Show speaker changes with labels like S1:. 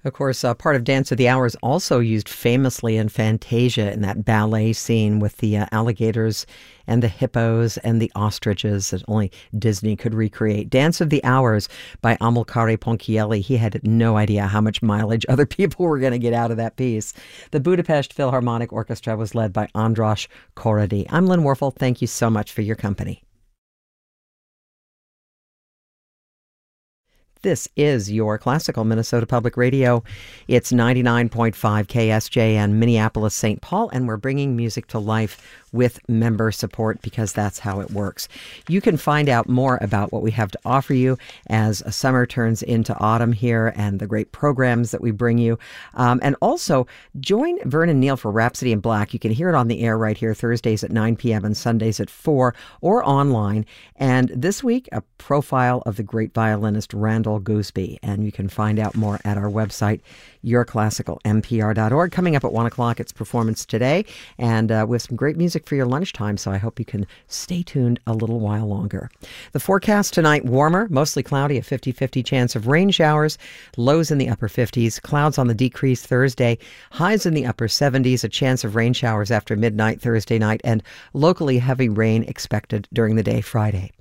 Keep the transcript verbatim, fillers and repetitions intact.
S1: Of course, uh, part of Dance of the Hours also used famously in Fantasia in that ballet scene with the uh, alligators and the hippos and the ostriches that only Disney could recreate. Dance of the Hours by Amilcare Ponchielli. He had no idea how much mileage other people were going to get out of that piece. The Budapest Philharmonic Orchestra was led by Andras Korady. I'm Lynn Warfel. Thank you so much for your company. This is your classical Minnesota Public Radio. It's ninety-nine point five K S J N, Minneapolis, Saint Paul, and we're bringing music to life with member support because that's how it works. You can find out more about what we have to offer you as summer turns into autumn here and the great programs that we bring you. Um, and also, join Vernon Neal for Rhapsody in Black. You can hear it on the air right here Thursdays at nine p.m. and Sundays at four or online. And this week, a profile of the great violinist Randall Gooseby. And you can find out more at our website, your classical m p r dot org. Coming up at one o'clock, it's Performance Today. And uh, we have some great music for your lunchtime, so I hope you can stay tuned a little while longer. The forecast tonight, warmer, mostly cloudy, a fifty-fifty chance of rain showers, lows in the upper fifties, clouds on the decrease Thursday, highs in the upper seventies, a chance of rain showers after midnight Thursday night, and locally heavy rain expected during the day Friday.